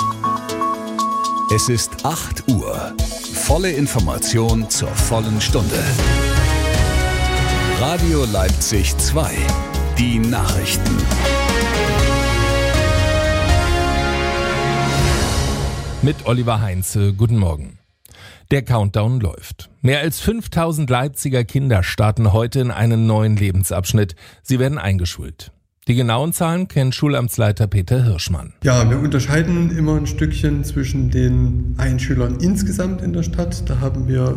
Es ist 8 Uhr. Volle Information zur vollen Stunde. Radio Leipzig 2. Die Nachrichten. Mit Oliver Heinze, guten Morgen. Der Countdown läuft. Mehr als 5000 Leipziger Kinder starten heute in einen neuen Lebensabschnitt. Sie werden eingeschult. Die genauen Zahlen kennt Schulamtsleiter Peter Hirschmann. Ja, wir unterscheiden immer ein Stückchen zwischen den Einschülern insgesamt in der Stadt. Da haben wir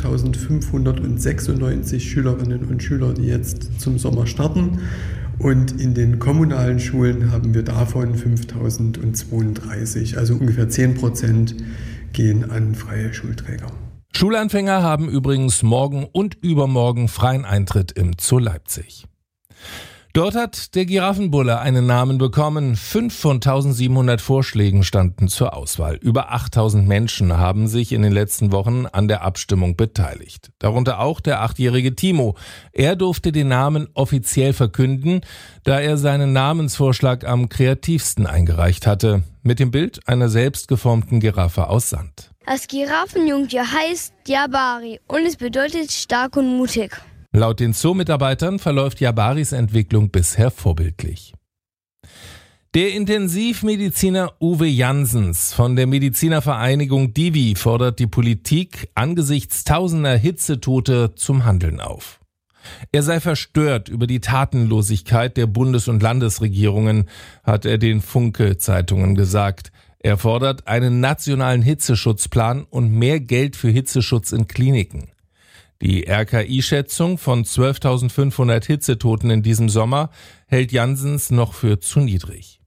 5.596 Schülerinnen und Schüler, die jetzt zum Sommer starten. Und in den kommunalen Schulen haben wir davon 5.032, also ungefähr 10% gehen an freie Schulträger. Schulanfänger haben übrigens morgen und übermorgen freien Eintritt im Zoo Leipzig. Dort hat der Giraffenbulle einen Namen bekommen. 5 von 1700 Vorschlägen standen zur Auswahl. Über 8000 Menschen haben sich in den letzten Wochen an der Abstimmung beteiligt. Darunter auch der 8-jährige Timo. Er durfte den Namen offiziell verkünden, da er seinen Namensvorschlag am kreativsten eingereicht hatte. Mit dem Bild einer selbstgeformten Giraffe aus Sand. Das Giraffenjungtier heißt Jabari und es bedeutet stark und mutig. Laut den Zoo-Mitarbeitern verläuft Jabaris Entwicklung bisher vorbildlich. Der Intensivmediziner Uwe Janssens von der Medizinervereinigung Divi fordert die Politik angesichts tausender Hitzetote zum Handeln auf. Er sei verstört über die Tatenlosigkeit der Bundes- und Landesregierungen, hat er den Funke-Zeitungen gesagt. Er fordert einen nationalen Hitzeschutzplan und mehr Geld für Hitzeschutz in Kliniken. Die RKI-Schätzung von 12.500 Hitzetoten in diesem Sommer hält Janssens noch für zu niedrig.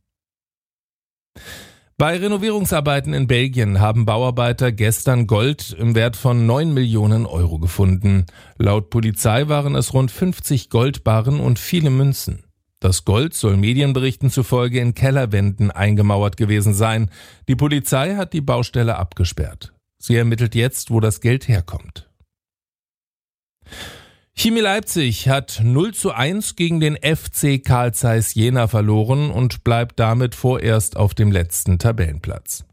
Bei Renovierungsarbeiten in Belgien haben Bauarbeiter gestern Gold im Wert von 9 Millionen Euro gefunden. Laut Polizei waren es rund 50 Goldbarren und viele Münzen. Das Gold soll Medienberichten zufolge in Kellerwänden eingemauert gewesen sein. Die Polizei hat die Baustelle abgesperrt. Sie ermittelt jetzt, wo das Geld herkommt. Chemie Leipzig hat 0:1 gegen den FC Carl Zeiss Jena verloren und bleibt damit vorerst auf dem letzten Tabellenplatz.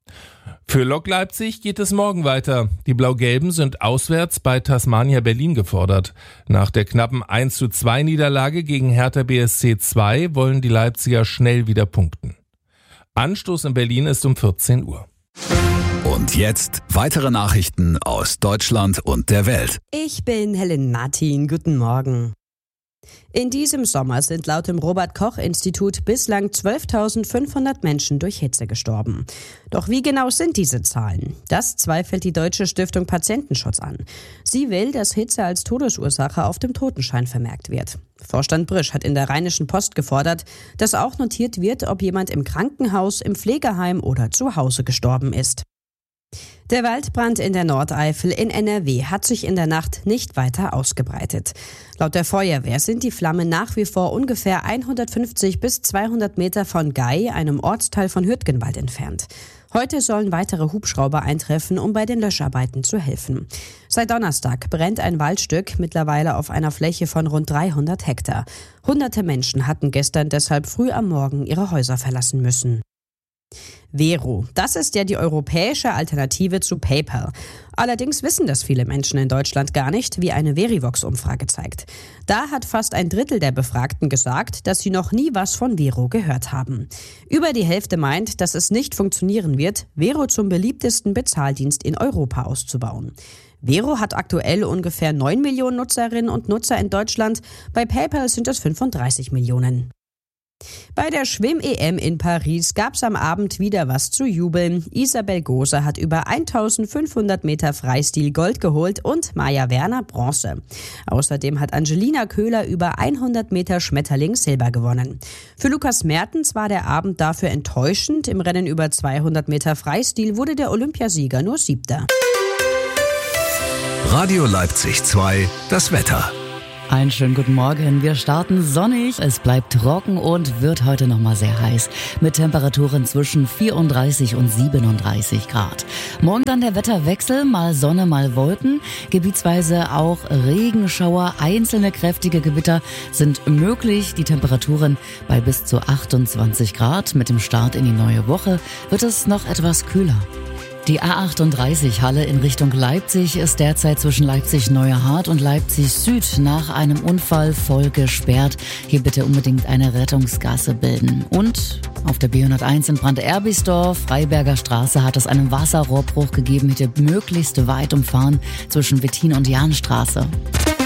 Für Lok Leipzig geht es morgen weiter. Die Blau-Gelben sind auswärts bei Tasmania Berlin gefordert. Nach der knappen 1:2 Niederlage gegen Hertha BSC 2 wollen die Leipziger schnell wieder punkten. Anstoß in Berlin ist um 14 Uhr. Und jetzt weitere Nachrichten aus Deutschland und der Welt. Ich bin Helen Martin. Guten Morgen. In diesem Sommer sind laut dem Robert-Koch-Institut bislang 12.500 Menschen durch Hitze gestorben. Doch wie genau sind diese Zahlen? Das zweifelt die Deutsche Stiftung Patientenschutz an. Sie will, dass Hitze als Todesursache auf dem Totenschein vermerkt wird. Vorstand Brisch hat in der Rheinischen Post gefordert, dass auch notiert wird, ob jemand im Krankenhaus, im Pflegeheim oder zu Hause gestorben ist. Der Waldbrand in der Nordeifel in NRW hat sich in der Nacht nicht weiter ausgebreitet. Laut der Feuerwehr sind die Flammen nach wie vor ungefähr 150 bis 200 Meter von Gei, einem Ortsteil von Hürtgenwald, entfernt. Heute sollen weitere Hubschrauber eintreffen, um bei den Löscharbeiten zu helfen. Seit Donnerstag brennt ein Waldstück, mittlerweile auf einer Fläche von rund 300 Hektar. Hunderte Menschen hatten gestern deshalb früh am Morgen ihre Häuser verlassen müssen. Vero, das ist ja die europäische Alternative zu PayPal. Allerdings wissen das viele Menschen in Deutschland gar nicht, wie eine Verivox-Umfrage zeigt. Da hat fast ein Drittel der Befragten gesagt, dass sie noch nie was von Vero gehört haben. Über die Hälfte meint, dass es nicht funktionieren wird, Vero zum beliebtesten Bezahldienst in Europa auszubauen. Vero hat aktuell ungefähr 9 Millionen Nutzerinnen und Nutzer in Deutschland, bei PayPal sind es 35 Millionen. Bei der Schwimm-EM in Paris gab es am Abend wieder was zu jubeln. Isabel Gose hat über 1500 Meter Freistil Gold geholt und Maja Werner Bronze. Außerdem hat Angelina Köhler über 100 Meter Schmetterling Silber gewonnen. Für Lukas Mertens war der Abend dafür enttäuschend. Im Rennen über 200 Meter Freistil wurde der Olympiasieger nur 7. Radio Leipzig 2, das Wetter. Einen schönen guten Morgen. Wir starten sonnig. Es bleibt trocken und wird heute nochmal sehr heiß. Mit Temperaturen zwischen 34 und 37 Grad. Morgen dann der Wetterwechsel. Mal Sonne, mal Wolken. Gebietsweise auch Regenschauer. Einzelne kräftige Gewitter sind möglich. Die Temperaturen bei bis zu 28 Grad. Mit dem Start in die neue Woche wird es noch etwas kühler. Die A38 Halle in Richtung Leipzig ist derzeit zwischen Leipzig-Neuerhardt und Leipzig-Süd nach einem Unfall voll gesperrt. Hier bitte unbedingt eine Rettungsgasse bilden. Und auf der B101 in Brand-Erbisdorf, Freiberger Straße, hat es einen Wasserrohrbruch gegeben. Bitte möglichst weit umfahren zwischen Wettin und Jahnstraße.